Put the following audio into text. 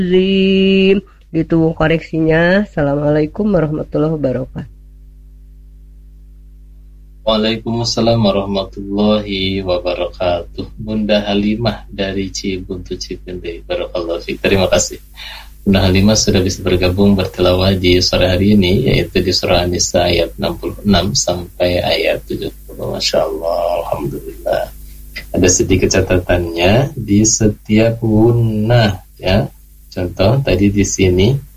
Zim. Ditunggu koreksinya. Assalamualaikum warahmatullahi wabarakatuh. Waalaikumsalam warahmatullahi wabarakatuh. Bunda Halimah dari Cibuntu Cipende. Barakallahu fiik. Terima kasih. Bunda Halimah sudah bisa bergabung bertilawah di sore hari ini, yaitu di surah An-Nisa ayat 66 sampai ayat 70. Masya Allah, alhamdulillah. Ada sedikit catatannya di setiap gunnah, ya. Contoh tadi di sini